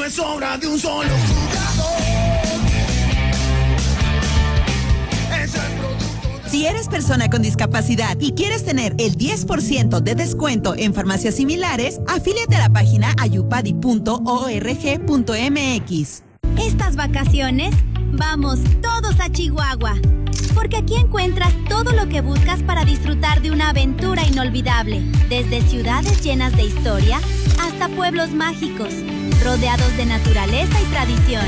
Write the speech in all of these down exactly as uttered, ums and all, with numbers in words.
es obra de un solo jugador. Es el producto de... Si eres persona con discapacidad y quieres tener el diez por ciento de descuento en farmacias similares, afíliate a la página ayupadi punto org punto mx. Estas vacaciones, vamos todos a Chihuahua, porque aquí encuentras todo lo que buscas para disfrutar de una aventura inolvidable, desde ciudades llenas de historia hasta pueblos mágicos, rodeados de naturaleza y tradición.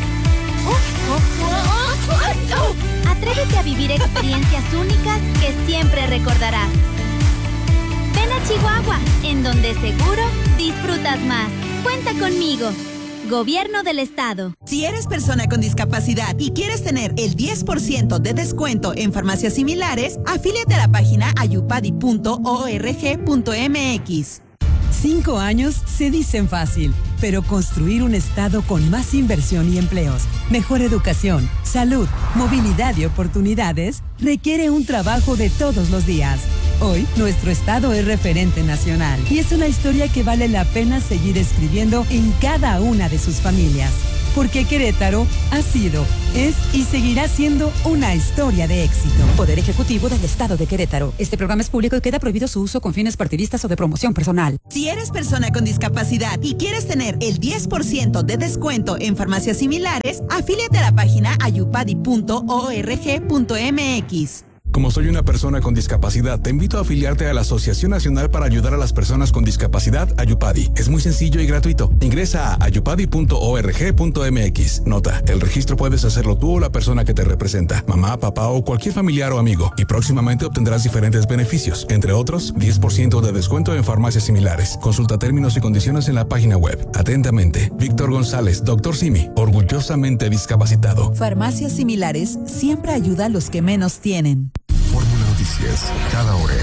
Atrévete a vivir experiencias únicas que siempre recordarás. Ven a Chihuahua, en donde seguro disfrutas más. Cuenta conmigo. Gobierno del Estado. Si eres persona con discapacidad y quieres tener el diez por ciento de descuento en farmacias similares, afíliate a la página ayupadi punto org punto mx. Cinco años se dicen fácil, pero construir un estado con más inversión y empleos, mejor educación, salud, movilidad y oportunidades requiere un trabajo de todos los días. Hoy, nuestro estado es referente nacional y es una historia que vale la pena seguir escribiendo en cada una de sus familias. Porque Querétaro ha sido, es y seguirá siendo una historia de éxito. Poder Ejecutivo del Estado de Querétaro. Este programa es público y queda prohibido su uso con fines partidistas o de promoción personal. Si eres persona con discapacidad y quieres tener el diez por ciento de descuento en farmacias similares, afíliate a la página ayupadi punto org punto mx. Como soy una persona con discapacidad, te invito a afiliarte a la Asociación Nacional para Ayudar a las Personas con Discapacidad, Ayupadi. Es muy sencillo y gratuito. Ingresa a ayupadi punto org punto mx. Nota, el registro puedes hacerlo tú o la persona que te representa, mamá, papá o cualquier familiar o amigo. Y próximamente obtendrás diferentes beneficios, entre otros, diez por ciento de descuento en farmacias similares. Consulta términos y condiciones en la página web. Atentamente, Víctor González, doctor Simi, orgullosamente discapacitado. Farmacias similares siempre ayuda a los que menos tienen. Fórmula Noticias, cada hora.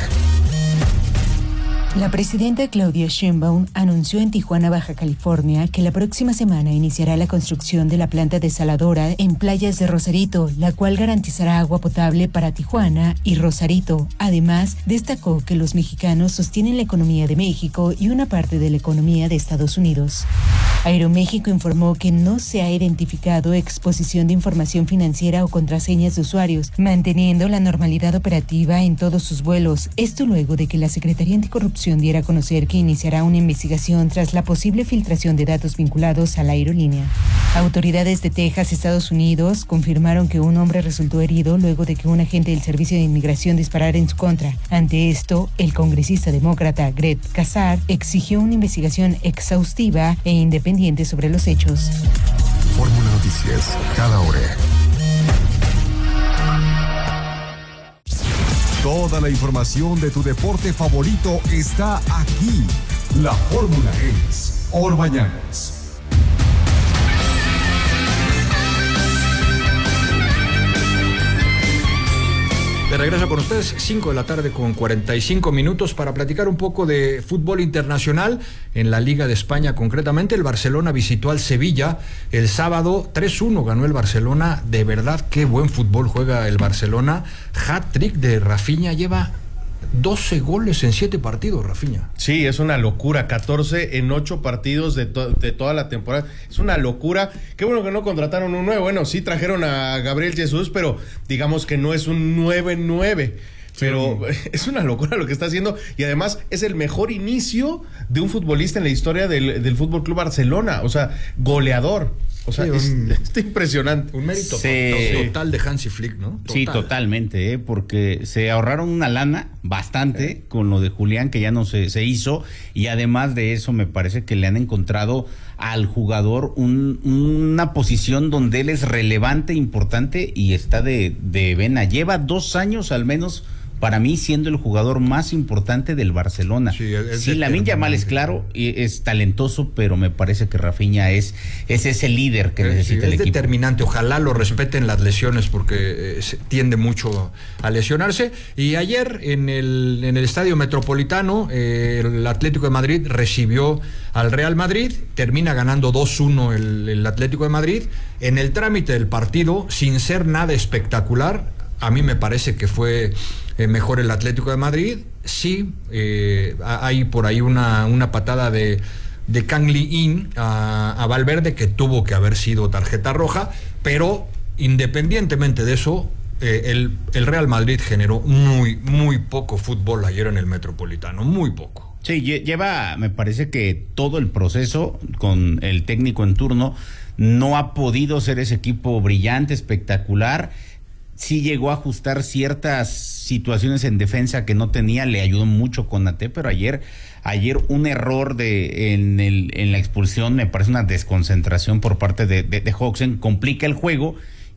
La presidenta Claudia Sheinbaum anunció en Tijuana, Baja California, que la próxima semana iniciará la construcción de la planta desaladora en Playas de Rosarito, la cual garantizará agua potable para Tijuana y Rosarito. Además, destacó que los mexicanos sostienen la economía de México y una parte de la economía de Estados Unidos. Aeroméxico informó que no se ha identificado exposición de información financiera o contraseñas de usuarios, manteniendo la normalidad operativa en todos sus vuelos. Esto luego de que la Secretaría Anticorrupción diera a conocer que iniciará una investigación tras la posible filtración de datos vinculados a la aerolínea. Autoridades de Texas, Estados Unidos, confirmaron que un hombre resultó herido luego de que un agente del Servicio de Inmigración disparara en su contra. Ante esto, el congresista demócrata Greg Casar exigió una investigación exhaustiva e independiente sobre los hechos. Fórmula Noticias, cada hora. Toda la información de tu deporte favorito está aquí. La fórmula es Orbañanos. De regreso con ustedes, cinco de la tarde con cuarenta y cinco minutos para platicar un poco de fútbol internacional en la Liga de España. Concretamente, el Barcelona visitó al Sevilla el sábado, tres uno ganó el Barcelona. De verdad, qué buen fútbol juega el Barcelona. Hat-trick de Rafinha, lleva doce goles en siete partidos, Rafinha. Sí, es una locura, catorce en ocho partidos de, to- de toda la temporada. Es una locura. Qué bueno que no contrataron un nueve. Bueno, sí trajeron a Gabriel Jesús, pero digamos que no es un nueve nueve. Pero sí, es una locura lo que está haciendo, y además es el mejor inicio de un futbolista en la historia del, del Fútbol Club Barcelona. O sea, goleador. O sea, sí, es, un, es impresionante. Un mérito sí. total, total de Hansi Flick, ¿no? Total. Sí, totalmente, ¿eh? Porque se ahorraron una lana bastante eh. con lo de Julián, que ya no se, se hizo, y además de eso me parece que le han encontrado al jugador un, una posición donde él es relevante, importante, y está de, de vena. Lleva dos años al menos, para mí, siendo el jugador más importante del Barcelona. Sí, sí, Lamine Yamal es claro, es talentoso, pero me parece que Rafinha es, es ese líder que es, necesita sí, el es equipo. Es determinante, ojalá lo respeten las lesiones, porque eh, tiende mucho a lesionarse. Y ayer en el, en el Estadio Metropolitano, eh, el Atlético de Madrid recibió al Real Madrid, termina ganando dos uno el, el Atlético de Madrid. En el trámite del partido, sin ser nada espectacular, a mí me parece que fue eh, mejor el Atlético de Madrid. Sí, eh, hay por ahí una, una patada de de Kang Lee-in a, a Valverde, que tuvo que haber sido tarjeta roja, pero independientemente de eso, eh, el, el Real Madrid generó muy, muy poco fútbol ayer en el Metropolitano, muy poco. Sí, lleva, me parece que todo el proceso con el técnico en turno no ha podido ser ese equipo brillante, espectacular. Sí llegó a ajustar ciertas situaciones en defensa que no tenía, le ayudó mucho Konaté, pero ayer, ayer un error de en el en la expulsión, me parece una desconcentración por parte de, de, de Hodgson, complica el juego,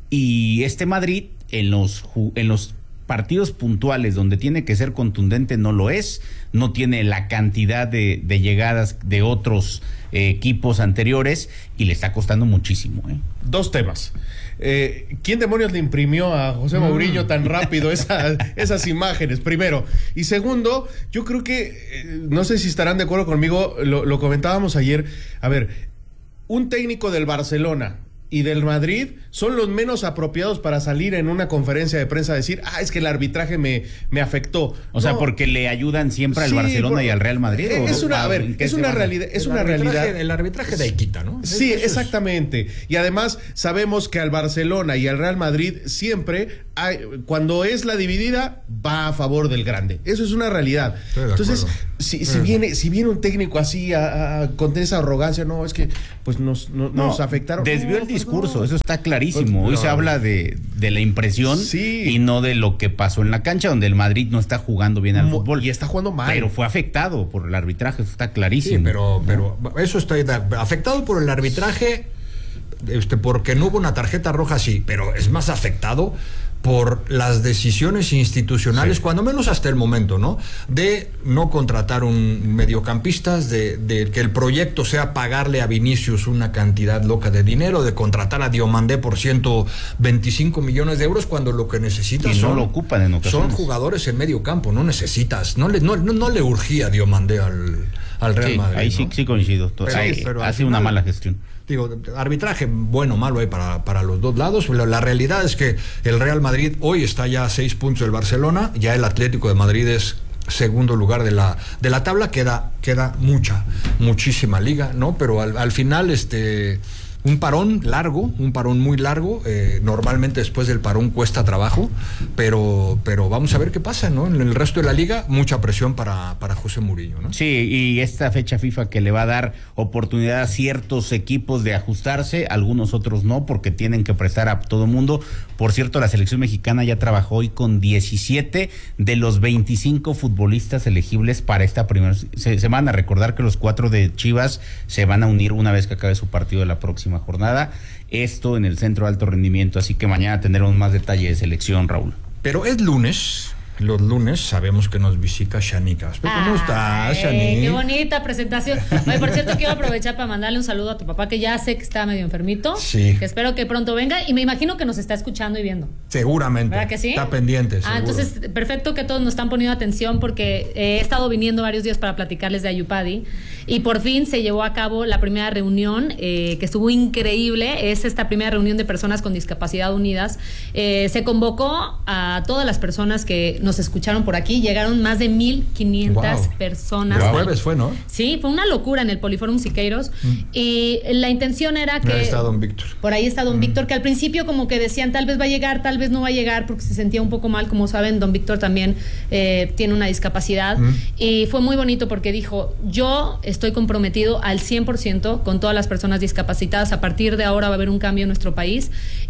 y este Madrid en los en los partidos puntuales donde tiene que ser contundente no lo es, no tiene la cantidad de, de llegadas de otros eh, equipos anteriores, y le está costando muchísimo. ¿eh? Dos temas. Eh, ¿Quién demonios le imprimió a José Mourinho tan rápido esa, esas imágenes? Primero. Y segundo, yo creo que, eh, no sé si estarán de acuerdo conmigo, lo, lo comentábamos ayer. A ver, un técnico del Barcelona y del Madrid son los menos apropiados para salir en una conferencia de prensa a decir, ah, es que el arbitraje me, me afectó. O no. sea, porque le ayudan siempre al sí, Barcelona por, y al Real Madrid. Es ¿o una, a ver, es una realidad, es una realidad. El arbitraje de Iquita, ¿no? Sí, exactamente. Y además sabemos que al Barcelona y al Real Madrid siempre, hay, cuando es la dividida, va a favor del grande. Eso es una realidad. Entonces, si, si viene, si viene un técnico así a, a, con esa arrogancia, no, es que pues nos, no, no, nos afectaron. Desvió no, el discurso, no. Eso está clarísimo. Pues, Hoy no. se habla de, de la impresión sí. y no de lo que pasó en la cancha, donde el Madrid no está jugando bien al Mo, fútbol. Y está jugando mal. Pero fue afectado por el arbitraje, eso está clarísimo. Sí, pero, pero eso está afectado por el arbitraje, este, porque no hubo una tarjeta roja, sí, pero es más afectado por las decisiones institucionales, sí. cuando menos hasta el momento, ¿no? De no contratar un mediocampistas, de, de que el proyecto sea pagarle a Vinicius una cantidad loca de dinero, de contratar a Diomandé por ciento veinticinco millones de euros, cuando lo que necesitas y no son, lo ocupan en ocasiones. Son jugadores en medio campo, no necesitas, no le, no, no, no le urgía a Diomandé al, al Real sí, Madrid. Ahí ¿no? sí, sí coincido. Pero, ahí, pero hace final, una mala gestión. Digo, arbitraje bueno o malo hay para, para los dos lados. La, la realidad es que el Real Madrid hoy está ya a seis puntos del Barcelona, ya el Atlético de Madrid es segundo lugar de la de la tabla, queda queda mucha, muchísima liga, ¿no? Pero al, al final, este un parón largo, un parón muy largo, eh, normalmente después del parón cuesta trabajo, pero pero vamos a ver qué pasa, ¿no? En el resto de la liga, mucha presión para, para José Mourinho, ¿no? Sí, y esta fecha FIFA que le va a dar oportunidad a ciertos equipos de ajustarse, algunos otros no, porque tienen que prestar a todo mundo. Por cierto, la selección mexicana ya trabajó hoy con diecisiete de los veinticinco futbolistas elegibles para esta primera se- semana. Recordar que los cuatro de Chivas se van a unir una vez que acabe su partido de la próxima jornada, esto en el Centro de Alto Rendimiento, así que mañana tendremos más detalle de selección, Raúl. Pero es lunes, los lunes sabemos que nos visita Shanika. ¿Cómo estás, Shani? Qué bonita presentación. Oye, por cierto, quiero aprovechar para mandarle un saludo a tu papá, que ya sé que está medio enfermito. Sí. Que espero que pronto venga, y me imagino que nos está escuchando y viendo. Seguramente. ¿Verdad que sí? Está pendiente, Ah, seguro. entonces, perfecto que todos nos están poniendo atención, porque eh, he estado viniendo varios días para platicarles de Ayupadi, y por fin se llevó a cabo la primera reunión, eh, que estuvo increíble. Es esta primera reunión de personas con discapacidad unidas. Eh, se convocó a todas las personas que nos escucharon por aquí. Llegaron más de mil quinientas Wow. personas. El jueves fue, ¿no? Sí, fue una locura en el Poliforum Siqueiros. Mm. Y la intención era que... Ahí está don Víctor. Por ahí está don Mm. Víctor, que al principio como que decían tal vez va a llegar, tal vez no va a llegar, porque se sentía un poco mal. Como saben, don Víctor también eh, tiene una discapacidad. Mm. Y fue muy bonito porque dijo, yo estoy comprometido al cien por ciento con todas las personas discapacitadas. A partir de ahora va a haber un cambio en nuestro país.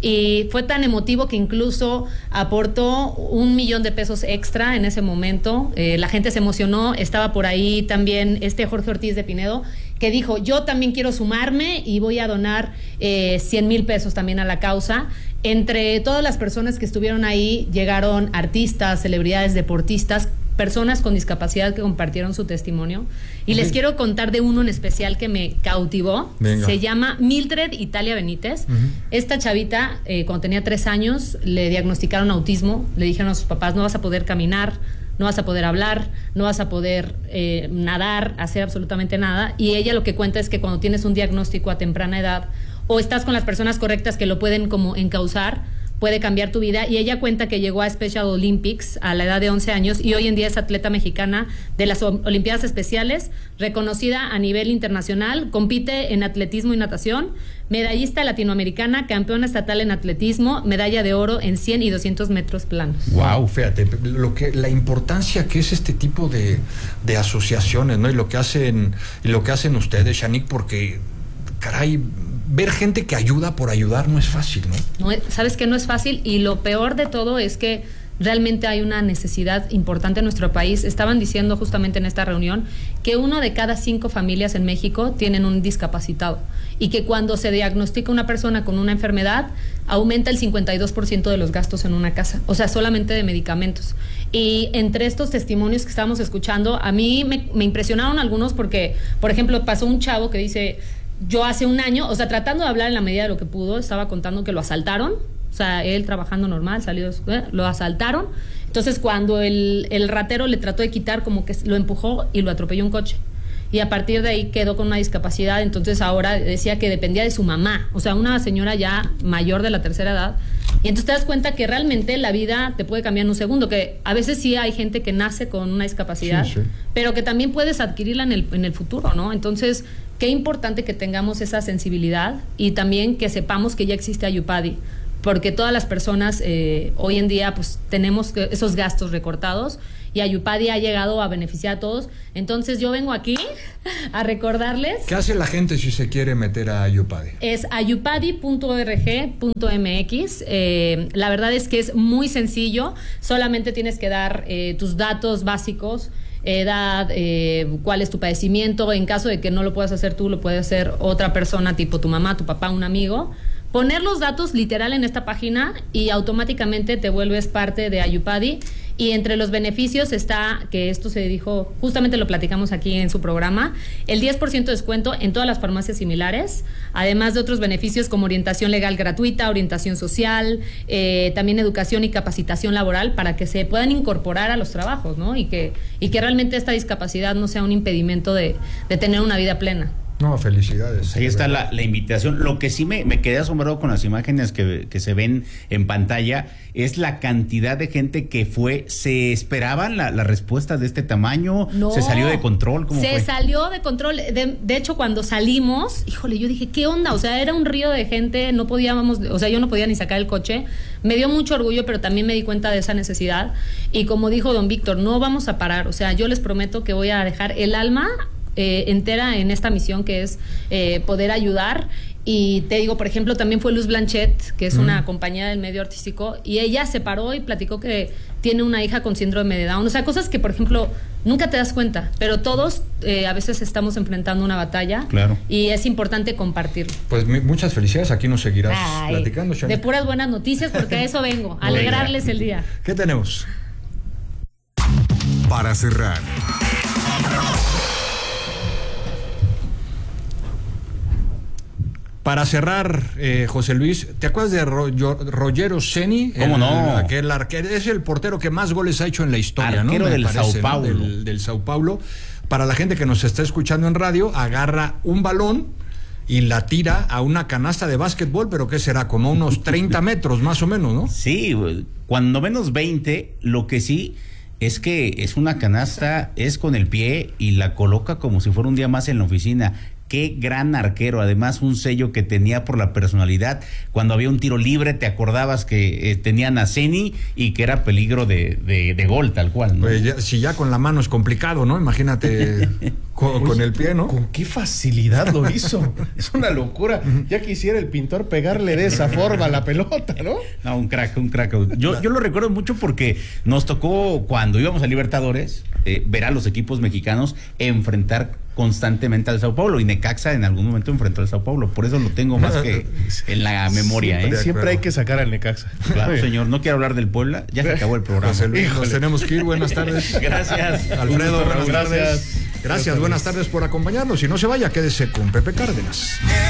Y fue tan emotivo que incluso aportó un millón de pesos extra en ese momento. Eh, la gente se emocionó. Estaba por ahí también este Jorge Ortiz de Pinedo, que dijo, yo también quiero sumarme y voy a donar eh, cien mil pesos también a la causa. Entre todas las personas que estuvieron ahí, llegaron artistas, celebridades, deportistas, personas con discapacidad que compartieron su testimonio. Y okay. les quiero contar de uno en especial que me cautivó. Venga. Se llama Mildred Italia Benítez. Uh-huh. Esta chavita, eh, cuando tenía tres años, le diagnosticaron autismo. Le dijeron a sus papás, no vas a poder caminar, no vas a poder hablar, no vas a poder eh, nadar, hacer absolutamente nada. Y ella lo que cuenta es que cuando tienes un diagnóstico a temprana edad, o estás con las personas correctas que lo pueden como encauzar, puede cambiar tu vida. Y ella cuenta que llegó a Special Olympics a la edad de once años y hoy en día es atleta mexicana de las Olimpiadas Especiales, reconocida a nivel internacional, compite en atletismo y natación, medallista latinoamericana, campeona estatal en atletismo, medalla de oro en cien y doscientos metros planos. Wow, fíjate, lo que, la importancia que es este tipo de, de asociaciones, ¿no? Y lo que hacen, y lo que hacen ustedes, Shanique, porque, caray, ver gente que ayuda por ayudar no es fácil, ¿no? No, sabes que no es fácil, y lo peor de todo es que realmente hay una necesidad importante en nuestro país. Estaban diciendo justamente en esta reunión que uno de cada cinco familias en México tienen un discapacitado y que cuando se diagnostica una persona con una enfermedad aumenta el cincuenta y dos por ciento de los gastos en una casa, o sea, solamente de medicamentos. Y entre estos testimonios que estábamos escuchando, a mí me, me impresionaron algunos porque, por ejemplo, pasó un chavo que dice: yo hace un año, o sea, tratando de hablar en la medida de lo que pudo, estaba contando que lo asaltaron. O sea, él trabajando normal, salió, eh, lo asaltaron. Entonces, cuando el, el ratero le trató de quitar, como que lo empujó y lo atropelló un coche. Y a partir de ahí quedó con una discapacidad. Entonces, ahora decía que dependía de su mamá. O sea, una señora ya mayor de la tercera edad. Y entonces te das cuenta que realmente la vida te puede cambiar en un segundo. Que a veces sí hay gente que nace con una discapacidad, sí, sí, pero que también puedes adquirirla en el, en el futuro, ¿no? Entonces, qué importante que tengamos esa sensibilidad y también que sepamos que ya existe Ayupadi. Porque todas las personas eh, hoy en día pues tenemos esos gastos recortados y Ayupadi ha llegado a beneficiar a todos. Entonces yo vengo aquí a recordarles. ¿Qué hace la gente si se quiere meter a Ayupadi? Es ayupadi punto org punto mx. Eh, la verdad es que es muy sencillo. Solamente tienes que dar eh, tus datos básicos, edad, eh, cuál es tu padecimiento. En caso de que no lo puedas hacer tú, lo puede hacer otra persona, tipo tu mamá, tu papá, un amigo. Poner los datos literal en esta página y automáticamente te vuelves parte de Ayupadi. Y entre los beneficios está, que esto se dijo, justamente lo platicamos aquí en su programa, el diez por ciento de descuento en todas las farmacias similares, además de otros beneficios como orientación legal gratuita, orientación social, eh, también educación y capacitación laboral para que se puedan incorporar a los trabajos, ¿no? Y que, y que realmente esta discapacidad no sea un impedimento de, de tener una vida plena. No, felicidades. Ahí está la, la invitación. Lo que sí me, me quedé asombrado con las imágenes que, que se ven en pantalla es la cantidad de gente que fue. ¿Se esperaban la, la respuesta de este tamaño? No, ¿Se salió de control? ¿Cómo se fue? salió de control. De, de hecho, cuando salimos, híjole, yo dije, ¿qué onda? O sea, era un río de gente, no podíamos, o sea, yo no podía ni sacar el coche. Me dio mucho orgullo, pero también me di cuenta de esa necesidad. Y como dijo don Víctor, no vamos a parar. O sea, yo les prometo que voy a dejar el alma Eh, entera en esta misión que es eh, poder ayudar. Y te digo, por ejemplo, también fue Luz Blanchet, que es mm. una compañera del medio artístico, y ella se paró y platicó que tiene una hija con síndrome de Down. O sea, cosas que, por ejemplo, nunca te das cuenta, pero todos eh, a veces estamos enfrentando una batalla. Claro. Y es importante compartirlo. Pues mi, muchas felicidades, aquí nos seguirás Ay, platicando, Shanique. De puras buenas noticias, porque a eso vengo, a alegrarles el día. ¿Qué tenemos? Para cerrar, Para cerrar, eh, José Luis, ¿te acuerdas de Ro Rogero Ceni? ¿Cómo el, no? Aquel arquero, es el portero que más goles ha hecho en la historia, arquero ¿no? del parece, Sao Paulo. ¿no? Del, del Sao Paulo. Para la gente que nos está escuchando en radio, agarra un balón y la tira a una canasta de básquetbol, pero ¿qué será? Como unos treinta metros más o menos, ¿no? Sí, cuando menos veinte, lo que sí es que es una canasta, es con el pie y la coloca como si fuera un día más en la oficina. Qué gran arquero, además un sello que tenía por la personalidad. Cuando había un tiro libre te acordabas que eh, tenían a Ceni y que era peligro de, de, de gol, tal cual, ¿no? Pues ya, si ya con la mano es complicado, ¿no? Imagínate con, con el pie, ¿no? Con qué facilidad lo hizo. Es una locura. Ya quisiera el pintor pegarle de esa forma a la pelota, ¿no? No, un crack, un crack. Yo, yo lo recuerdo mucho porque nos tocó cuando íbamos a Libertadores eh, ver a los equipos mexicanos enfrentar constantemente al Sao Paulo, y Necaxa en algún momento enfrentó al Sao Paulo, por eso lo tengo más que en la memoria. Siempre, ¿eh? siempre hay que sacar al Necaxa. Claro, señor, no quiero hablar del Puebla, ya se acabó el programa. José Luis, nos tenemos que ir, buenas tardes. Gracias. Alfredo, gusto, buenas gracias. tardes. Gracias, buenas tardes por acompañarnos, y no se vaya, quédese con Pepe Cárdenas.